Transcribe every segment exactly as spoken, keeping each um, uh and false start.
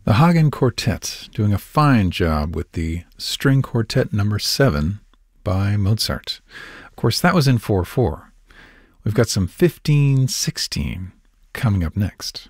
The Hagen Quartet doing a fine job with the String Quartet number seven by Mozart. Of course, that was in four four. We've got some fifteen sixteen coming up next.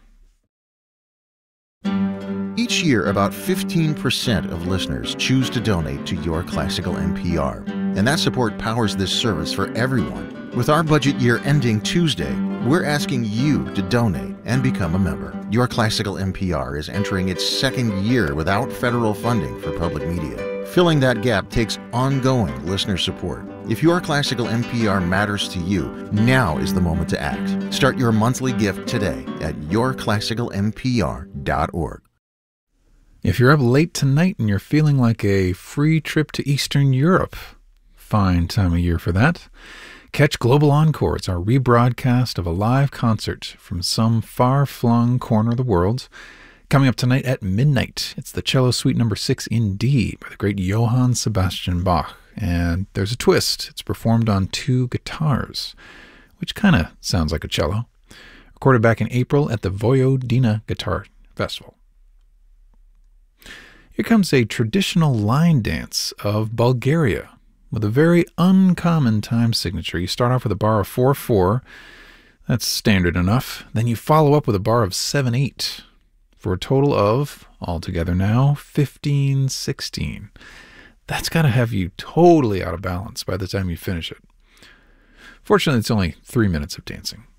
Each year, about fifteen percent of listeners choose to donate to Your Classical N P R, and that support powers this service for everyone. With our budget year ending Tuesday, we're asking you to donate and become a member. Your Classical N P R is entering its second year without federal funding for public media. Filling that gap takes ongoing listener support. If Your Classical N P R matters to you, now is the moment to act. Start your monthly gift today at your classical n p r dot org. If you're up late tonight and you're feeling like a free trip to Eastern Europe, fine time of year for that. Catch Global Encore. It's our rebroadcast of a live concert from some far-flung corner of the world. Coming up tonight at midnight, it's the Cello Suite number six in D by the great Johann Sebastian Bach. And there's a twist. It's performed on two guitars, which kind of sounds like a cello. Recorded back in April at the Vojvodina Guitar Festival. Here comes a traditional line dance of Bulgaria with a very uncommon time signature. You start off with a bar of four four. That's standard enough. Then you follow up with a bar of seven eight for a total of, altogether now, fifteen sixteen. That's got to have you totally out of balance by the time you finish it. Fortunately, it's only three minutes of dancing.